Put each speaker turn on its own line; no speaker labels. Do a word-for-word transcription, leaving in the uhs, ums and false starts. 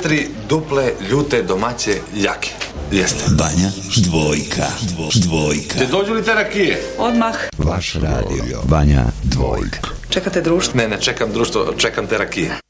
četiri duple, ljute, domaće, jake. Jeste.
Banja dvojka. Dvojka.
Te dođu li te rakije?
Odmah.
Vaš radio. Banja dvojka.
Čekate društvo?
Ne, ne čekam društvo, čekam te rakije.